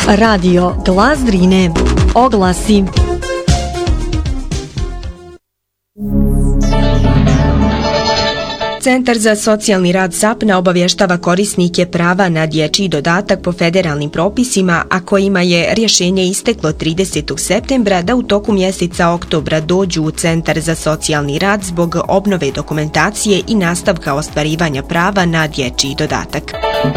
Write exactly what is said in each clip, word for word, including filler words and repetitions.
Radio Glas Drine. Oglasi. Centar za socijalni rad Sapna obavještava korisnike prava na dječji dodatak po federalnim propisima, a kojima je rješenje isteklo tridesetog septembra, da u toku mjeseca oktobra dođu u Centar za socijalni rad zbog obnove dokumentacije i nastavka ostvarivanja prava na dječji dodatak.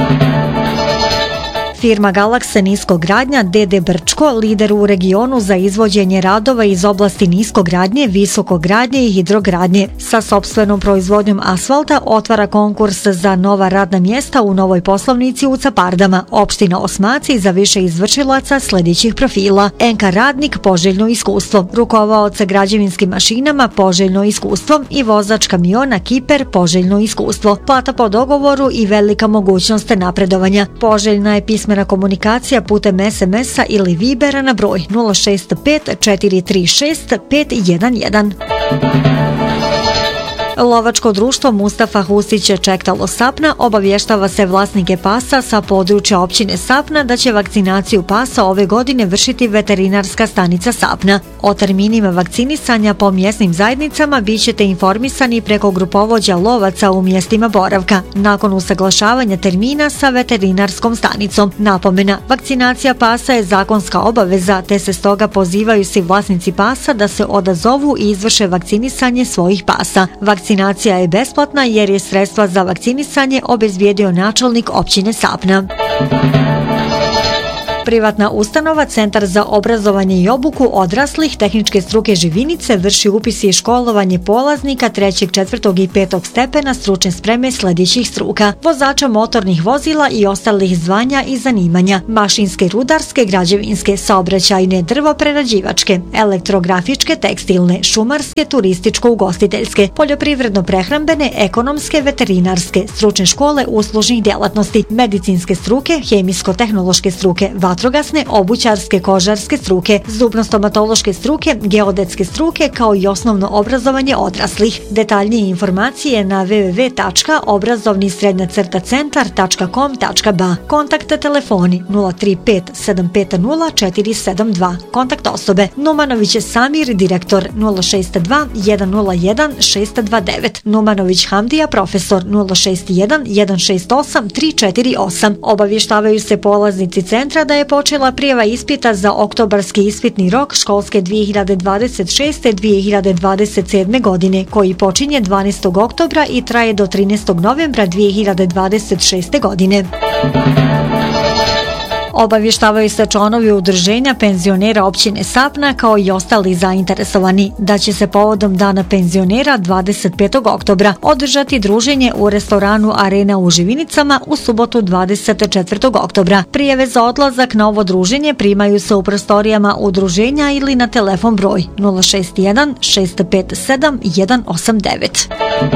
Firma Galakse Niskogradnja D D Brčko, lider u regionu za izvođenje radova iz oblasti niskogradnje, visokogradnje i hidrogradnje, sa sopstvenom proizvodnjom asfalta otvara konkurs za nova radna mjesta u novoj poslovnici u Capardama, opština Osmaci, za više izvršilaca sljedećih profila: N K radnik, poželjno iskustvo; rukovaoca građevinskim mašinama, poželjno iskustvo; i vozač kamiona Kiper, poželjno iskustvo. Plata po dogovoru i velika mogućnost napredovanja. Poželjna je pismena komunikacija putem es em es-a ili Vibera na broj nula šest pet četiri tri šest pet jedan jedan. Lovačko društvo Mustafa Husić Čektalo Sapna obavještava se vlasnike pasa sa područja općine Sapna da će vakcinaciju pasa ove godine vršiti veterinarska stanica Sapna. O terminima vakcinisanja po mjesnim zajednicama bit ćete informisani preko grupovođa lovaca u mjestima boravka, nakon usaglašavanja termina sa veterinarskom stanicom. Napomena, vakcinacija pasa je zakonska obaveza, te se stoga pozivaju svi vlasnici pasa da se odazovu i izvrše vakcinisanje svojih pasa. Vakcinacija je besplatna jer je sredstva za vakcinisanje obezbijedio načelnik općine Sapna. Privatna ustanova Centar za obrazovanje i obuku odraslih tehničke struke Živinice vrši upis i školovanje polaznika trećeg, četvrtog i petog stepena stručne spreme sljedećih struka: vozača motornih vozila i ostalih zvanja i zanimanja, mašinske, rudarske, građevinske, saobraćajne, drvoprerađivačke, elektrografičke, tekstilne, šumarske, turističko-ugostiteljske, poljoprivredno-prehrambene, ekonomske, veterinarske, stručne škole uslužnih djelatnosti, medicinske struke, hemijsko-tehnološke struke, vatrogasne, obućarske, kožarske struke, zubno-stomatološke struke, geodetske struke, kao i osnovno obrazovanje odraslih. Detaljnije informacije na w w w tačka obrazovni srednja crta centar tačka com tačka b a. Kontakt telefoni nula tri pet sedam pet nula četiri sedam dva. Kontakt osobe: Numanović Samir, direktor, nula šest dva jedan nula jedan šest dva devet. Numanović Hamdija, profesor, nula šest jedan jedan šest osam tri četiri osam. Obavještavaju se polaznici centra da je počela prijava ispita za oktobarski ispitni rok školske dvije hiljade dvadeset šeste dvije hiljade dvadeset sedme godine, koji počinje dvanaestog oktobra i traje do trinaestog novembra dvije hiljade dvadeset šeste godine. Obavještavaju se članovi udruženja penzionera općine Sapna, kao i ostali zainteresovani, da će se povodom Dana penzionera dvadeset petog oktobra održati druženje u restoranu Arena u Živinicama u subotu dvadeset četvrtog oktobra. Prijave za odlazak na ovo druženje primaju se u prostorijama udruženja ili na telefon broj nula šest jedan šest pet sedam jedan osam devet.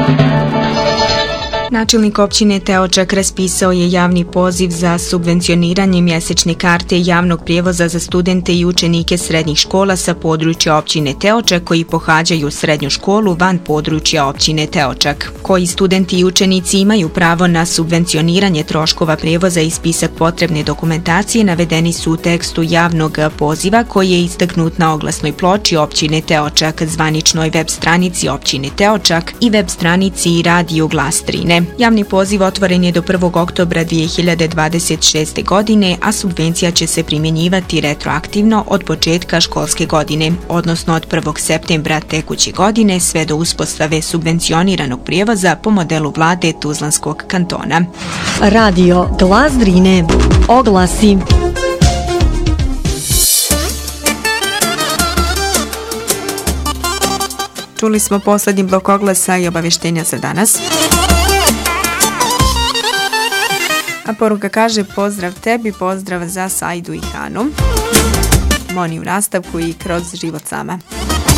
Načelnik općine Teočak raspisao je javni poziv za subvencioniranje mjesečne karte javnog prijevoza za studente i učenike srednjih škola sa područja općine Teočak koji pohađaju srednju školu van područja općine Teočak. Koji studenti i učenici imaju pravo na subvencioniranje troškova prijevoza i spisak potrebne dokumentacije navedeni su u tekstu javnog poziva koji je istaknut na oglasnoj ploči općine Teočak, zvaničnoj web stranici općine Teočak i web stranici i radiju Glas Drine. Javni poziv otvoren je do prvog oktobra dvije hiljade dvadeset šeste. godine, a subvencija će se primjenjivati retroaktivno od početka školske godine, odnosno od prvog septembra tekuće godine sve do uspostave subvencioniranog prijevoza po modelu vlade Tuzlanskog kantona. Radio Glas Drine. Oglasi. Čuli smo posljednji blok oglasa i obavještenja za danas. A poruka kaže: pozdrav tebi, pozdrav za Sajdu i Hanu. Moni u nastavku i kroz život sama.